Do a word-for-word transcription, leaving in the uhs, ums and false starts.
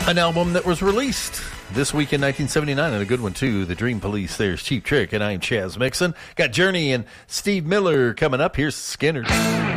An album that was released this week in nineteen seventy-nine, and a good one, too. The Dream Police, there's Cheap Trick, and I'm Chaz Mixon. Got Journey and Steve Miller coming up. Here's Skinner.